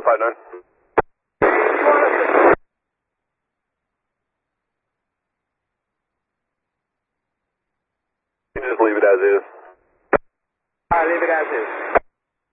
59. You just leave it as is. All right, leave it as is.